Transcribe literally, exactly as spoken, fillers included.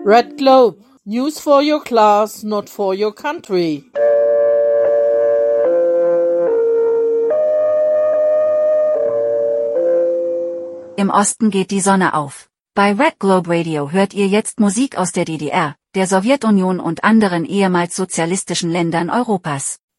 Red Globe. News for your class, not for your country. Im Osten geht die Sonne auf. Bei Red Globe Radio hört ihr jetzt Musik aus der D D R, der Sowjetunion und anderen ehemals sozialistischen Ländern Europas.